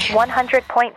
100.3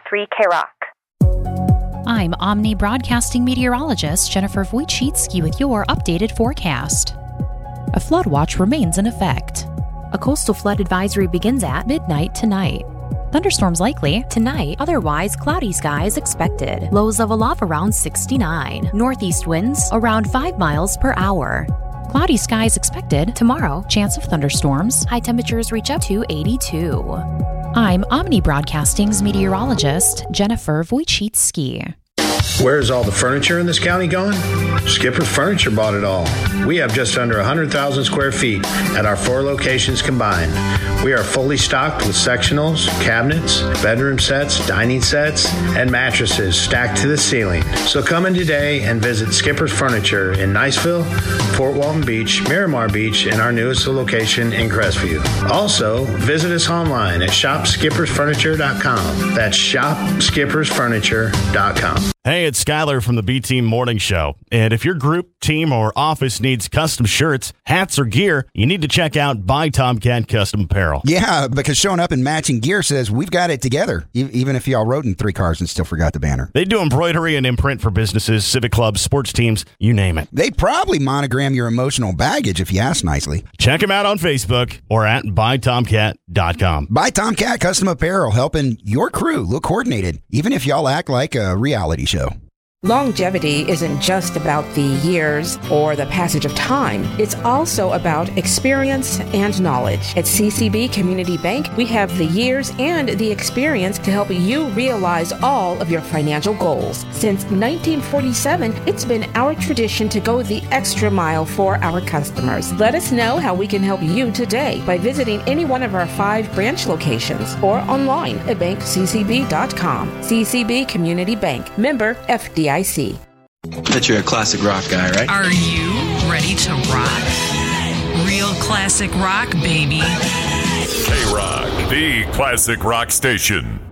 K-Rock. I'm Omni Broadcasting meteorologist Jennifer Wojcicki with your updated forecast. A flood watch remains in effect. A coastal flood advisory begins at midnight tonight. Thunderstorms likely tonight, otherwise cloudy skies expected. Lows of a low around 69. Northeast winds around 5 miles per hour. Cloudy skies expected tomorrow. Chance of thunderstorms. High temperatures reach up to 82. I'm Omni Broadcasting's meteorologist Jennifer Wojcicki. Where's all the furniture in this county gone? Skipper's Furniture bought it all. We have just under 100,000 square feet at our 4 locations combined. We are fully stocked with sectionals, cabinets, bedroom sets, dining sets, and mattresses stacked to the ceiling. So come in today and visit Skipper's Furniture in Niceville, Fort Walton Beach, Miramar Beach, and our newest location in Crestview. Also, visit us online at shopskippersfurniture.com. That's shopskippersfurniture.com. Hey, it's Skyler from the B-Team Morning Show. And if your group, team, or office needs custom shirts, hats, or gear, you need to check out Buy Tomcat Custom Apparel. Yeah, because showing up in matching gear says we've got it together, even if y'all rode in 3 cars and still forgot the banner. They do embroidery and imprint for businesses, civic clubs, sports teams, you name it. They probably monogram your emotional baggage if you ask nicely. Check them out on Facebook or at buytomcat.com. Buy Tomcat Custom Apparel, helping your crew look coordinated, even if y'all act like a reality show. Longevity isn't just about the years or the passage of time. It's also about experience and knowledge. At CCB Community Bank, we have the years and the experience to help you realize all of your financial goals. Since 1947, it's been our tradition to go the extra mile for our customers. Let us know how we can help you today by visiting any one of our 5 branch locations or online at bankccb.com. CCB Community Bank, member FDIC. Bet you're a classic rock guy, right? Are you ready to rock? Real classic rock, baby. K-Rock, the classic rock station.